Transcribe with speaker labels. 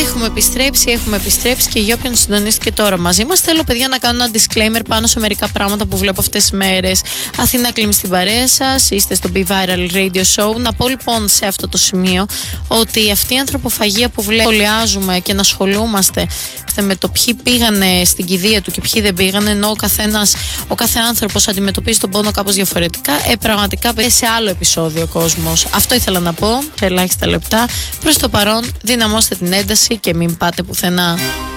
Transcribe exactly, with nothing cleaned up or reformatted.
Speaker 1: Έχουμε επιστρέψει, έχουμε επιστρέψει και για όποιον συντονίστηκε τώρα μαζί μας, θέλω παιδιά να κάνω ένα disclaimer πάνω σε μερικά πράγματα που βλέπω αυτές τις μέρες. Αθήνα Κλίμ στην παρέα σας, είστε στο Be Viral Radio Show. Να πω λοιπόν σε αυτό το σημείο ότι αυτή η ανθρωποφαγία που βλέπουμε, σχολιάζουμε και να ασχολούμαστε με το ποιοι πήγανε στην κηδεία του και ποιοι δεν πήγανε, ενώ ο καθένας, ο κάθε άνθρωπος αντιμετωπίζει τον πόνο κάπως διαφορετικά, ε, πραγματικά σε άλλο επεισόδιο ο κόσμος. Αυτό ήθελα να πω σε ελάχιστα λεπτά. Προς το παρόν, δυναμώστε την ένταση και μην πάτε πουθενά.